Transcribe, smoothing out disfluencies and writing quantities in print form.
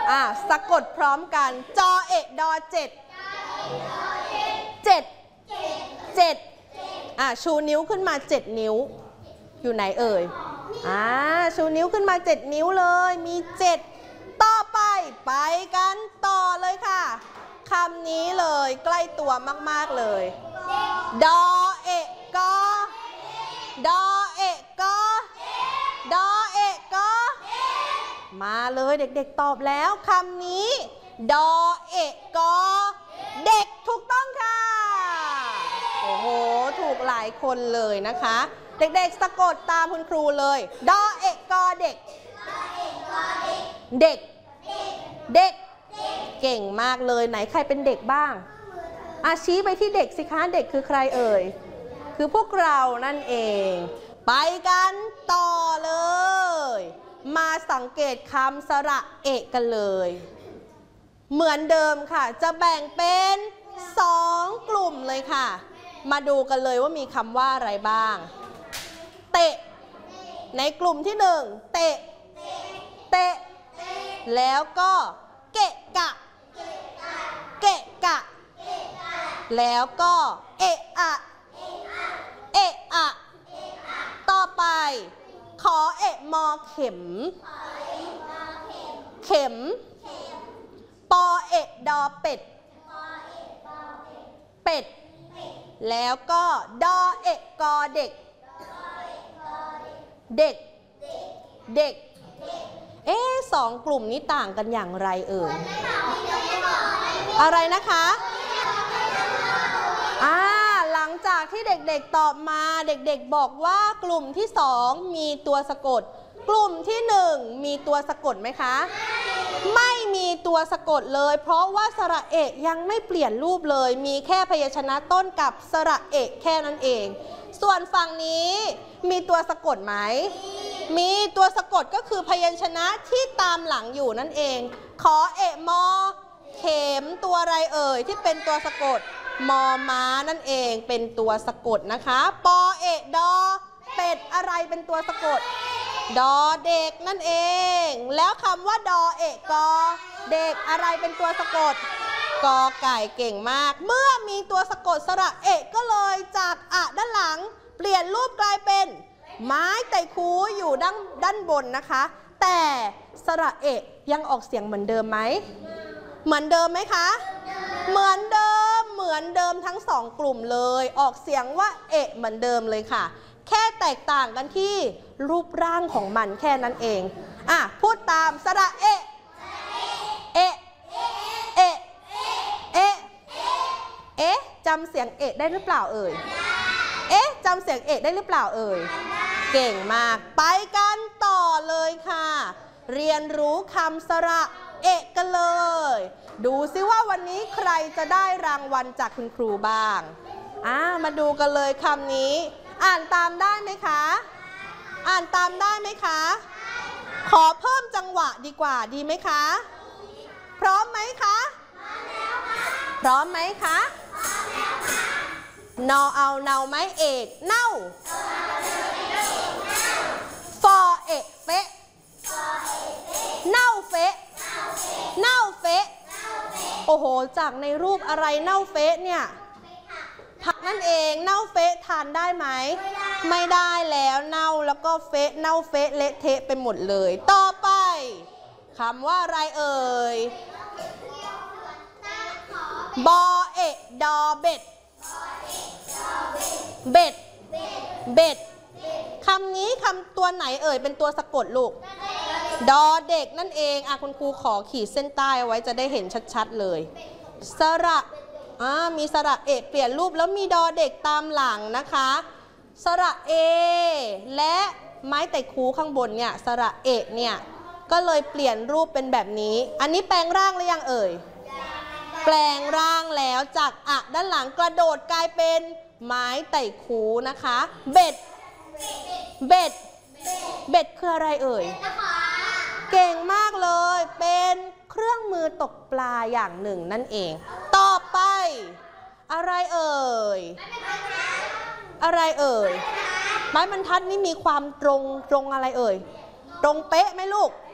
สะกดพร้อมกันจอเอะดอเจ็ดเจ็ดเจ็ดชูนิ้วขึ้นมา7 นิ้วอยู่ไหนเอ่ยชูนิ้วขึ้นมา7 นิ้วเลยมี7ต่อไปกันต่อเลยค่ะคำนี้เลยใกล้ตัวมากๆเลยดอเอะกอดอเอะกอดอเอะกอมาเลยเด็กๆตอบแล้วคำนี้ดอเอะกอเด็กถูกต้องค่ะโอ้โหถูกหลายคนเลยนะคะเด็กๆสะกดตามคุณครูเลยดอเอะกอเด็กเด็กเด็กเก่งมากเลยไหนใครเป็นเด็กบ้างชี้ไปที่เด็กสิคะเด็กคือใครเอ่ยคือพวกเรานั่นเองไปกันต่อเลยมาสังเกตคำสระเอะกันเลยเหมือนเดิมค่ะจะแบ่งเป็น2 กลุ่มเลยค่ะมาดูกันเลยว่ามีคำว่าอะไรบ้างเตะในกลุ่มที่1เตะเตะแล้วก็เกะกะเกะกะแล้วก็เอะอะเอะอะต่อไปขอเอะมอเข็มเข็มปอเอะดอเป็ดเป็ดแล้วก็ดอเอะกอเด็กเด็กเด็ก2 กลุ่มนี้ต่างกันอย่างไรเอ่ยอะไรนะคะหลังจากที่เด็กๆตอบมาเด็กๆบอกว่ากลุ่มที่2มีตัวสะกดกลุ่มที่1มีตัวสะกดไหมคะไม่มีตัวสะกดเลยเพราะว่าสระเอะยังไม่เปลี่ยนรูปเลยมีแค่พยัญชนะต้นกับสระเอะแค่นั้นเองส่วนฝั่งนี้มีตัวสะกดไหมมีตัวสะกดก็คือพยัญชนะที่ตามหลังอยู่นั่นเองขอเอะมอเข็มตัวอะไรเอ่ยที่เป็นตัวสะกดมอม้านั่นเองเป็นตัวสะกดนะคะปอเอะดอเป็ดอะไรเป็นตัวสะกดดอเด็กนั่นเองแล้วคำว่าดอเอะกอเด็กอะไรเป็นตัวสะกดกอไก่เก่งมากเมื่อมีตัวสะกดสระเอะก็เลยจากด้านหลังเปลี่ยนรูปกลายเป็นไม้ไต่คูอยู่ด้านบนนะคะแต่สระเอะยังออกเสียงเหมือนเดิมไหมเหมือนเดิมไหมคะเหมือนเดิมทั้ง2 กลุ่มเลยออกเสียงว่าเอะเหมือนเดิมเลยค่ะแค่แตกต่างกันที่รูปร่างของมันแค่นั้นเองพูดตามสระเอะเอะเอะเอะเอ๊ะจำเสียงเอะได้หรือเปล่าเอ่ยจำเสียงเอะได้หรือเปล่าเอ่ยเก่งมากไปกันต่อเลยค่ะเรียนรู้คำสระเอะกันเลยดูซิว่าวันนี้ใครจะได้รางวัลจากคุณครูบ้างมาดูกันเลยคำนี้อ่านตามได้ไหมคะอ่านตามได้ไหมคะขอเพิ่มจังหวะดีกว่าดีไหมคะพร้อมไหมคะพร้อมไหมคะนอเอาเนาไม้เอกเน่าฟอเอะเฟะเน่าเฟะเน่าเฟะโอ้โหจากในรูปอะไรเน่าเฟะเนี่ยผักนั่นเองเน่าเฟะทานได้ไหมไม่ได้แล้วเน่าแล้วก็เฟะเน่าเฟะเละเทะไปหมดเลยต่อไปคำว่าอะไรเอ่ยบอเอะดอเบ็ดเบ็ดเบ็ดคำนี้คำตัวไหนเอ่ยเป็นตัวสะกดลูกดอเด็กนั่นเองคุณครูขอขีดเส้นใต้ไว้จะได้เห็นชัดๆเลยสระมีสระเอะเปลี่ยนรูปแล้วมีดอเด็กตามหลังนะคะสระเอและไม้ไต่คูข้างบนเนี่ยสระเอะเนี่ยก็เลยเปลี่ยนรูปเป็นแบบนี้อันนี้แปลงร่างหรือยังเอ่ยแปลงร่างแล้วจากด้านหลังกระโดดกลายเป็นไม้ไต่คูนะคะเบ็ดเบ็ดเบ็ดคืออะไรเอ่ยเก่งมากเลยเป็นเครื่องมือตกปลาอย่างหนึ่งนั่นเองต่อไปอะไรเอ่ยอะไรเอ่ยไม้บรรทัดนี่มีความตรงอะไรเอ่ยตรงเป๊ะไหมลูก